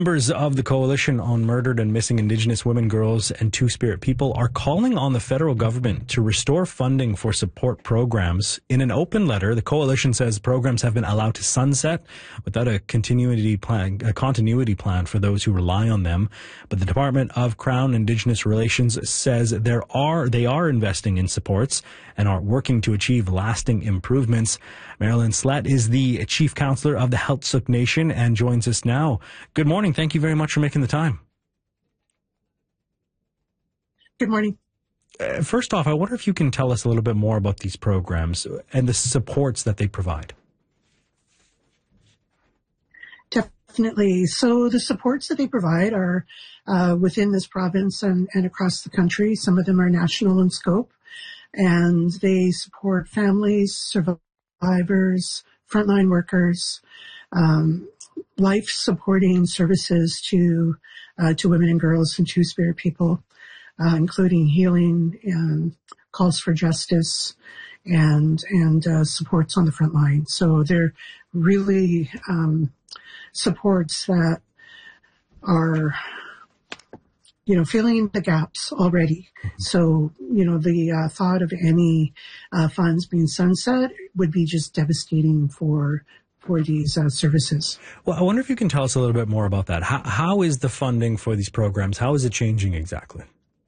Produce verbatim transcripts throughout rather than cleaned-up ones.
Members of the Coalition on Murdered and Missing Indigenous Women, Girls, and Two-Spirit People are calling on the federal government to restore funding for support programs. In an open letter, the coalition says programs have been allowed to sunset without a continuity plan, a continuity plan for those who rely on them. But the Department of Crown Indigenous Relations says there are they are investing in supports and are working to achieve lasting improvements. Marilyn Slett is the Chief Counselor of the Heiltsuk Nation and joins us now. Good morning. Thank you very much for making the time. Good morning. Uh, first off, I wonder if you can tell us a little bit more about these programs and the supports that they provide. Definitely. So the supports that they provide are uh, within this province and, and across the country. Some of them are national in scope, and they support families, survivors, frontline workers, um, life supporting services to uh, to women and girls and Two-Spirit people, uh, including healing and calls for justice and and uh, supports on the front line. So they're really um, supports that are, you know, filling in the gaps already. So, you know, the uh, thought of any uh, funds being sunset would be just devastating for for these uh, services. Well, I wonder if you can tell us a little bit more about that. How, how is the funding for these programs? How is it changing exactly?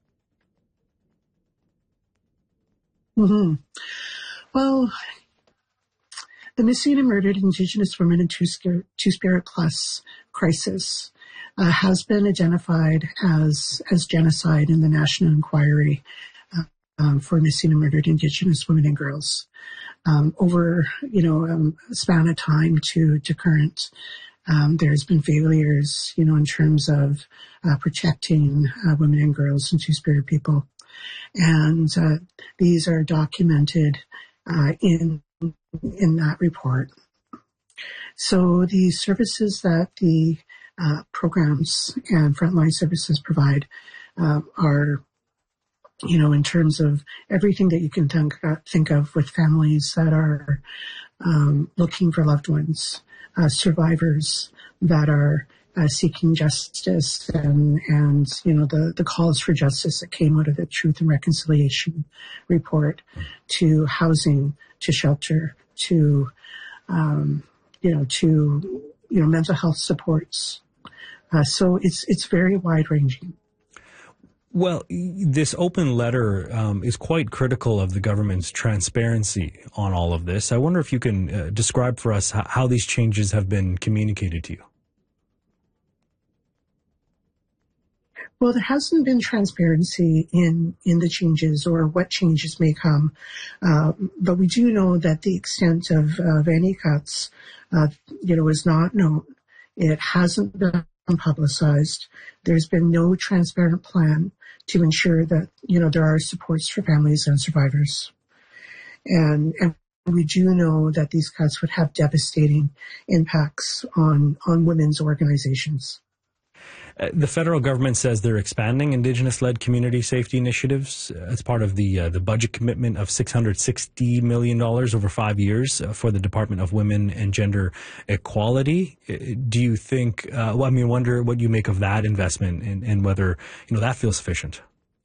Mm-hmm. Well, the Missing and Murdered Indigenous Women and Two-Spirit, Two-Spirit Plus crisis uh, has been identified as as genocide in the National Inquiry uh, um, for Missing and Murdered Indigenous Women and Girls. Um, over, you know, um, a span of time to, to current, um, there's been failures, you know, in terms of uh, protecting uh, women and girls and Two-Spirit people. And uh, these are documented uh, in in that report. So the services that the uh, programs and frontline services provide uh, are, you know, in terms of everything that you can think, uh, think of with families that are um, looking for loved ones, uh, survivors that are uh, seeking justice, and, and you know, the, the calls for justice that came out of the Truth and Reconciliation report, to housing, to shelter, to, um, you know, to, you know, mental health supports. Uh, so it's it's very wide-ranging. Well, this open letter um, is quite critical of the government's transparency on all of this. I wonder if you can uh, describe for us how, how these changes have been communicated to you. Well, there hasn't been transparency in, in the changes or what changes may come. Uh, but we do know that the extent of, of any cuts, uh, you know, is not known. It hasn't been publicized. There's been no transparent plan to ensure that, you know, there are supports for families and survivors. And, and we do know that these cuts would have devastating impacts on, on women's organizations. Uh, the federal government says they're expanding Indigenous-led community safety initiatives as part of the uh, the budget commitment of six hundred sixty million dollars over five years uh, for the Department of Women and Gender Equality. Uh, do you think, uh, well, I mean, wonder what you make of that investment, and, and whether, you know, that feels sufficient?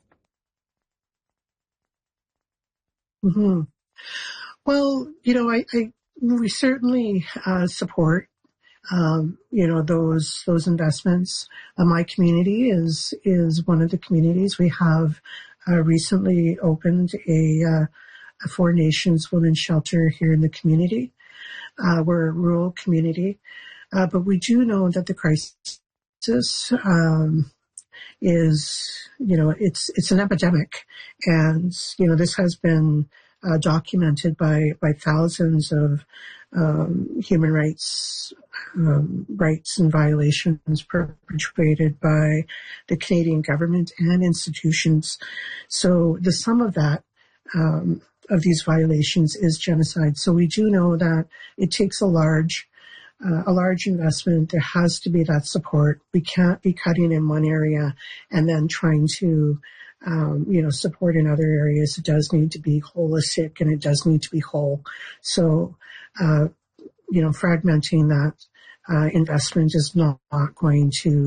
Mm-hmm. Well, you know, I, I we certainly uh, support Um, you know, those, those investments. Uh, my community is, is one of the communities. We have, uh, recently opened a, uh, a Four Nations women's shelter here in the community. Uh, we're a rural community. Uh, but we do know that the crisis, um, is, you know, it's, it's an epidemic. And, you know, this has been, uh, documented by, by thousands of, um, human rights Um, rights and violations perpetrated by the Canadian government and institutions. So the sum of that, um, of these violations, is genocide. So we do know that it takes a large, uh, a large investment. There has to be that support. We can't be cutting in one area and then trying to, um, you know, support in other areas. It does need to be holistic, and it does need to be whole. So, uh, you know, fragmenting that uh, investment is not going to